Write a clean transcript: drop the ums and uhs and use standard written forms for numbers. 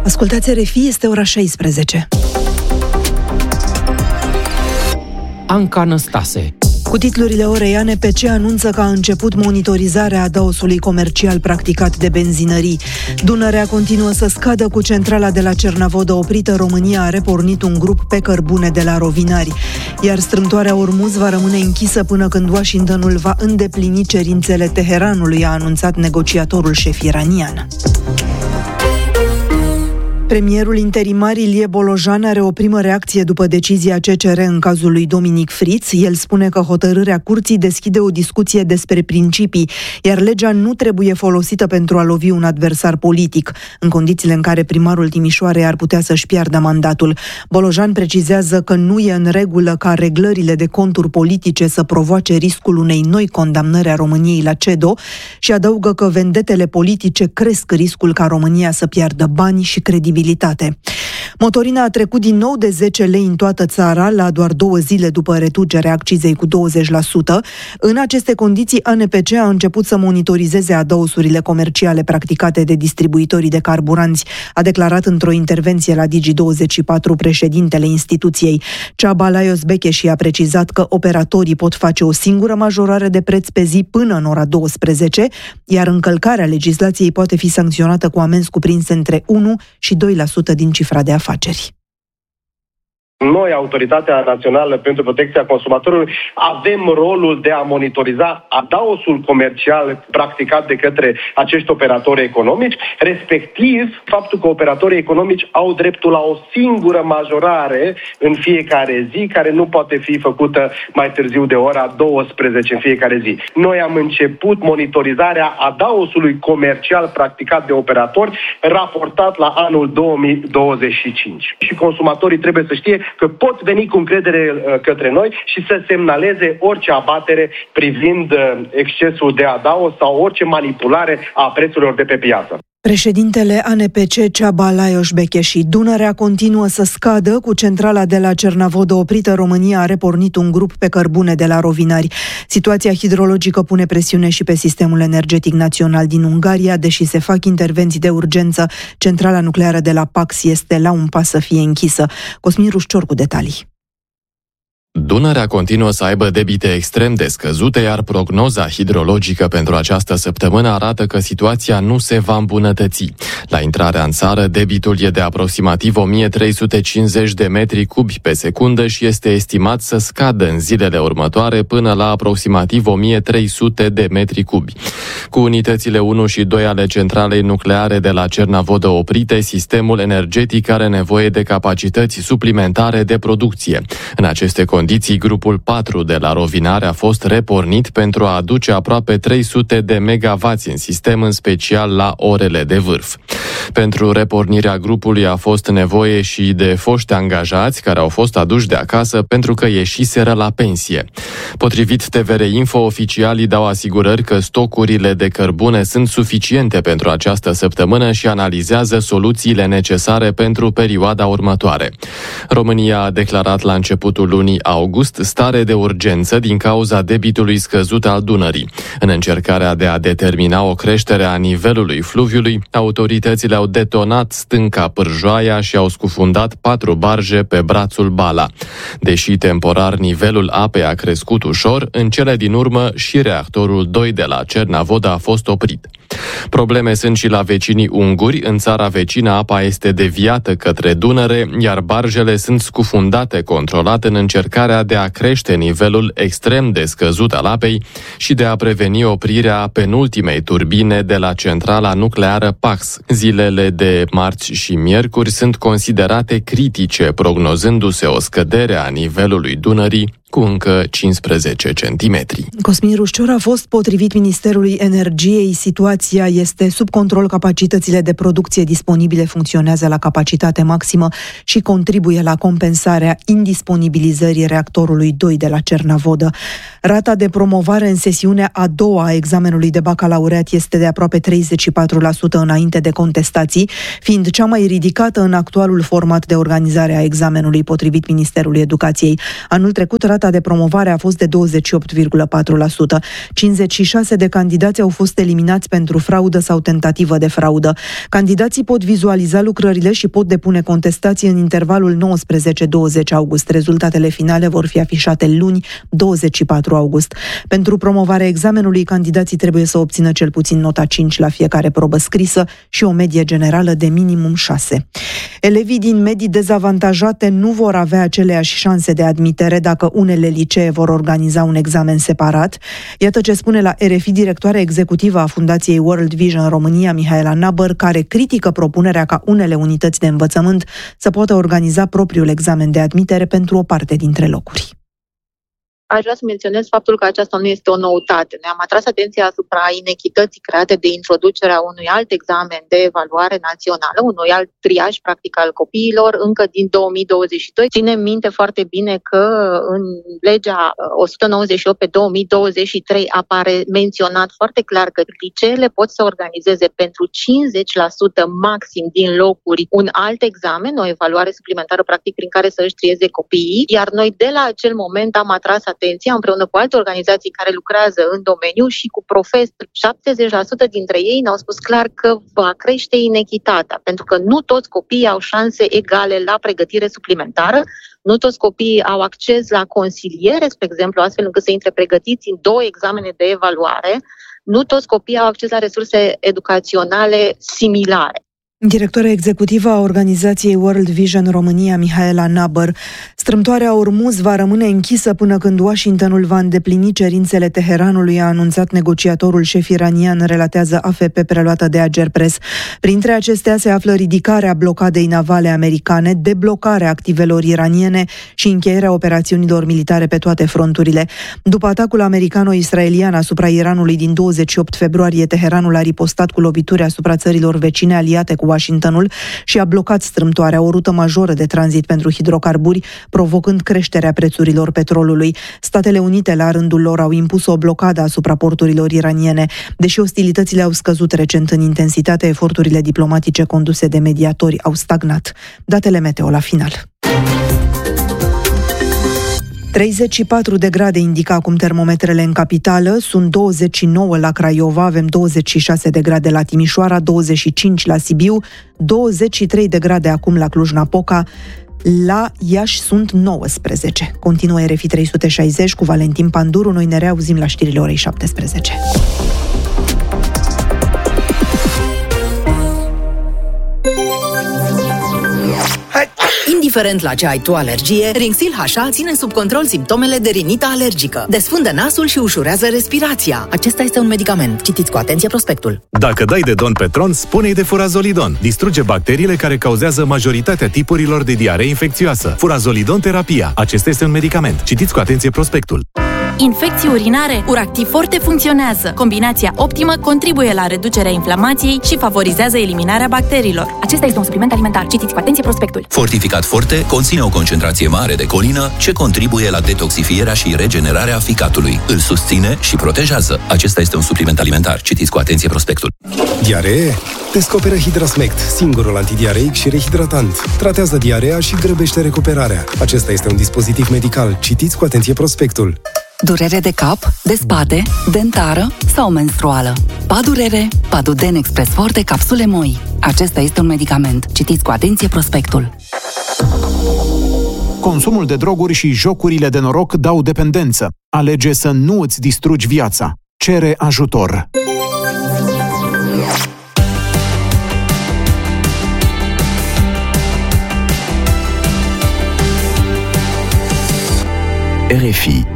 Ascultați RFI, este ora 16. Anca Năstase. Cu titlurile orei, ANPC anunță că a început monitorizarea adaosului comercial practicat de benzinării. Dunărea continuă să scadă cu centrala de la Cernavodă oprită. România a repornit un grup pe cărbune de la Rovinari. Iar strâmtoarea Ormuz va rămâne închisă până când Washingtonul va îndeplini cerințele Teheranului, a anunțat negociatorul șef iranian. Premierul interimar Ilie Bolojan are o primă reacție după decizia CCR în cazul lui Dominic Friț. El spune că hotărârea curții deschide o discuție despre principii, iar legea nu trebuie folosită pentru a lovi un adversar politic, în condițiile în care primarul Timișoarei ar putea să-și piardă mandatul. Bolojan precizează că nu e în regulă ca reglările de conturi politice să provoace riscul unei noi condamnări a României la CEDO și adaugă că vendetele politice cresc riscul ca România să piardă bani și credibilitate. Motorina a trecut din nou de 10 lei în toată țara, la doar 2 zile după reducerea accizei cu 20%. În aceste condiții, ANPC a început să monitorizeze adaosurile comerciale practicate de distribuitorii de carburanți, a declarat într-o intervenție la Digi24 președintele instituției. Csaba Lajos Bekeși a precizat că operatorii pot face o singură majorare de preț pe zi până în ora 12, iar încălcarea legislației poate fi sancționată cu amenzi cuprinse între 1 și 2% din cifra de afaceri. Noi, Autoritatea Națională pentru Protecția Consumatorului, avem rolul de a monitoriza adaosul comercial practicat de către acești operatori economici, respectiv faptul că operatorii economici au dreptul la o singură majorare în fiecare zi, care nu poate fi făcută mai târziu de ora 12 în fiecare zi. Noi am început monitorizarea adaosului comercial practicat de operatori raportat la anul 2025. Și consumatorii trebuie să știe că pot veni cu încredere către noi și să semnaleze orice abatere privind excesul de adaos sau orice manipulare a prețurilor de pe piață. Președintele ANPC Csaba Lajos Bekeși. Dunărea continuă să scadă, cu centrala de la Cernavodă oprită. România a repornit un grup pe cărbune de la Rovinari. Situația hidrologică pune presiune și pe sistemul energetic național din Ungaria. Deși se fac intervenții de urgență, centrala nucleară de la Pax este la un pas să fie închisă. Cosmin Rușcior cu detalii. Dunărea continuă să aibă debite extrem de scăzute, iar prognoza hidrologică pentru această săptămână arată că situația nu se va îmbunătăți. La intrarea în țară, debitul e de aproximativ 1350 de metri cubi pe secundă și este estimat să scadă în zilele următoare până la aproximativ 1300 de metri cubi. Cu unitățile 1 și 2 ale centralei nucleare de la Cernavodă oprite, sistemul energetic are nevoie de capacități suplimentare de producție. În aceste condiții, grupul 4 de la Rovinari a fost repornit pentru a aduce aproape 300 de megavați în sistem, în special la orele de vârf. Pentru repornirea grupului a fost nevoie și de foști angajați care au fost aduși de acasă pentru că ieșiseră la pensie. Potrivit TVR Info, oficialii dau asigurări că stocurile de cărbune sunt suficiente pentru această săptămână și analizează soluțiile necesare pentru perioada următoare. România a declarat la începutul lunii august stare de urgență din cauza debitului scăzut al Dunării. În încercarea de a determina o creștere a nivelului fluviului, autoritățile au detonat stânca Pârjoaia și au scufundat 4 barje pe brațul Bala. Deși temporar nivelul apei a crescut ușor, în cele din urmă și reactorul 2 de la Cernavodă a fost oprit. Probleme sunt și la vecinii unguri. În țara vecină apa este deviată către Dunăre, iar barjele sunt scufundate controlat în încercarea de a crește nivelul extrem de scăzut al apei și de a preveni oprirea penultimei turbine de la centrala nucleară Pax. Zilele de marți și miercuri sunt considerate critice, prognozându-se o scădere a nivelului Dunării cu încă 15 centimetri. Cosmin Rușcior a fost, potrivit Ministerului Energiei, situația este sub control, capacitățile de producție disponibile funcționează la capacitate maximă și contribuie la compensarea indisponibilizării reactorului 2 de la Cernavodă. Rata de promovare în sesiunea a doua a examenului de bacalaureat este de aproape 34% înainte de contestații, fiind cea mai ridicată în actualul format de organizare a examenului, potrivit Ministerului Educației. Anul trecut, rata rata de promovare a fost de 28,4%. 56 de candidați au fost eliminați pentru fraudă sau tentativă de fraudă. Candidații pot vizualiza lucrările și pot depune contestații în intervalul 19-20 august. Rezultatele finale vor fi afișate luni, 24 august. Pentru promovarea examenului, candidații trebuie să obțină cel puțin nota 5 la fiecare probă scrisă și o medie generală de minimum 6. Elevii din medii dezavantajate nu vor avea aceleași șanse de admitere dacă unele licee vor organiza un examen separat. Iată ce spune la RFI directoarea executivă a Fundației World Vision România, Mihaela Nabăr, care critică propunerea ca unele unități de învățământ să poată organiza propriul examen de admitere pentru o parte dintre locuri. Aș vrea să menționez faptul că aceasta nu este o noutate. Ne-am atras atenția asupra inechității create de introducerea unui alt examen de evaluare națională, unui alt triaj practic al copiilor, încă din 2022. Ținem minte foarte bine că în legea 198 pe 2023 apare menționat foarte clar că liceele pot să organizeze pentru 50% maxim din locuri un alt examen, o evaluare suplimentară practic prin care să își trieze copiii, iar noi de la acel moment am atras atenția împreună cu alte organizații care lucrează în domeniu și cu profesori. 70% dintre ei ne-au spus clar că va crește inechitatea, pentru că nu toți copiii au șanse egale la pregătire suplimentară, nu toți copiii au acces la consiliere, spre exemplu, astfel încât să intre pregătiți în 2 examene de evaluare, nu toți copiii au acces la resurse educaționale similare. Directoarea executivă a organizației World Vision România, Mihaela Nabăr. Strâmtoarea Ormuz va rămâne închisă până când Washingtonul va îndeplini cerințele Teheranului, a anunțat negociatorul șef iranian, relatează AFP preluată de Agerpres. Printre acestea se află ridicarea blocadei navale americane, deblocarea activelor iraniene și încheierea operațiunilor militare pe toate fronturile. După atacul americano-israelian asupra Iranului din 28 februarie, Teheranul a ripostat cu lovituri asupra țărilor vecine aliate cu Washingtonul și a blocat strâmtoarea, o rută majoră de tranzit pentru hidrocarburi, provocând creșterea prețurilor petrolului. Statele Unite, la rândul lor, au impus o blocadă asupra porturilor iraniene. Deși ostilitățile au scăzut recent în intensitate, eforturile diplomatice conduse de mediatori au stagnat. Datele meteo la final. 34 de grade indică acum termometrele în capitală, sunt 29 la Craiova, avem 26 de grade la Timișoara, 25 la Sibiu, 23 de grade acum la Cluj-Napoca, la Iași sunt 19. Continuă RFI 360 cu Valentin Panduru, noi ne reauzim la știrile orei 17. Indiferent la ce ai tu alergie, Rinxil HA ține sub control simptomele de rinită alergică. Desfundă nasul și ușurează respirația. Acesta este un medicament. Citiți cu atenție prospectul. Dacă dai de Donpetron, spune-i de Furazolidon. Distruge bacteriile care cauzează majoritatea tipurilor de diaree infecțioasă. Furazolidon terapia. Acesta este un medicament. Citiți cu atenție prospectul. Infecții urinare, Uractiv Forte funcționează. Combinația optimă contribuie la reducerea inflamației și favorizează eliminarea bacteriilor. Acesta este un supliment alimentar. Citiți cu atenție prospectul. Fortificat Forte conține o concentrație mare de colină ce contribuie la detoxifierea și regenerarea ficatului. Îl susține și protejează. Acesta este un supliment alimentar. Citiți cu atenție prospectul. Diaree? Descoperă Hidrasmect, singurul antidiareic și rehidratant. Tratează diarea și grăbește recuperarea. Acesta este un dispozitiv medical. Citiți cu atenție prospectul. Durere de cap, de spate, dentară sau menstruală. Padurere, Paduden Express Forte, capsule moi. Acesta este un medicament. Citiți cu atenție prospectul. Consumul de droguri și jocurile de noroc dau dependență. Alege să nu îți distrugi viața. Cere ajutor. RFI